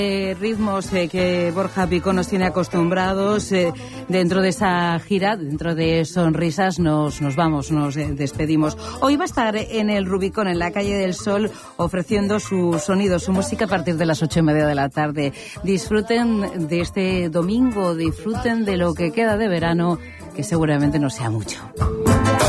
Ritmos que Borja Picón nos tiene acostumbrados. Dentro de esa gira, dentro de Sonrisas, nos vamos, nos despedimos. Hoy va a estar en el Rubicón, en la Calle del Sol, ofreciendo su sonido, su música a partir de las 8:30 de la tarde. Disfruten de este domingo, disfruten de lo que queda de verano, que seguramente no sea mucho.